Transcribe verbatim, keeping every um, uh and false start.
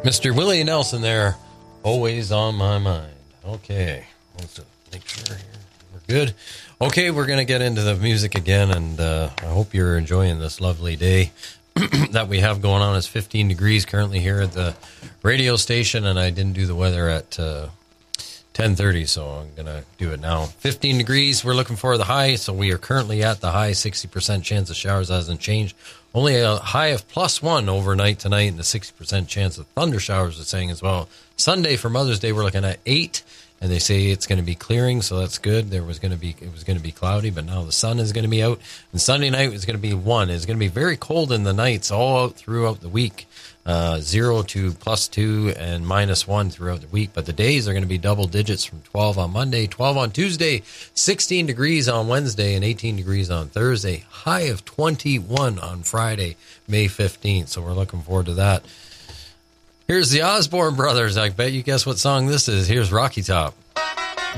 Mister Willie Nelson there, always on my mind. Okay, let's make sure here we're good. Okay, we're going to get into the music again, and uh, I hope you're enjoying this lovely day that we have going on. It's fifteen degrees currently here at the radio station, and I didn't do the weather at uh, ten thirty, so I'm going to do it now. fifteen degrees, we're looking for the high, so we are currently at the high. sixty percent chance of showers hasn't changed. Only a high of plus one overnight tonight, and a sixty percent chance of thunder showers are saying as well. Sunday for Mother's Day, we're looking at eight, and they say it's going to be clearing, so that's good. There was going to be it was going to be cloudy, but now the sun is going to be out. And Sunday night is going to be one. It's going to be very cold in the nights all out throughout the week. Uh, zero to plus two and minus one throughout the week. But the days are going to be double digits from twelve on Monday, twelve on Tuesday, sixteen degrees on Wednesday, and eighteen degrees on Thursday. High of twenty-one on Friday, May fifteenth. So we're looking forward to that. Here's the Osborne Brothers. I bet you guess what song this is. Here's Rocky Top.